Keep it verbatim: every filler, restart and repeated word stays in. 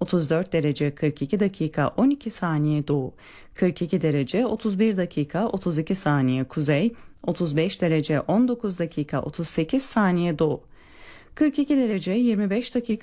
otuz dört derece kırk iki dakika on iki saniye doğu, kırk iki derece otuz bir dakika otuz iki saniye kuzey, otuz beş derece on dokuz dakika otuz sekiz saniye doğu, kırk iki derece yirmi beş dakika